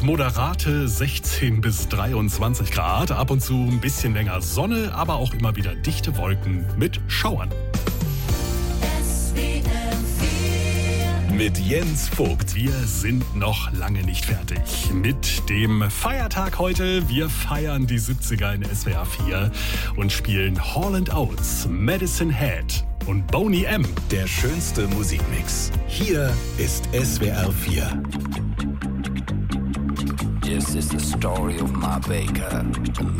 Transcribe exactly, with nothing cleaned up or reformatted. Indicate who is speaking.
Speaker 1: moderate sechzehn bis dreiundzwanzig Grad. Ab und zu ein bisschen länger Sonne, aber auch immer wieder dichte Wolken mit Schauern. Mit Jens Vogt. Wir sind noch lange nicht fertig mit dem Feiertag heute. Wir feiern die siebziger in S W R vier und spielen Hall and Oates, Medicine Hat und Boney M.
Speaker 2: Der schönste Musikmix. Hier ist S W R vier.
Speaker 3: This is the story of my baker.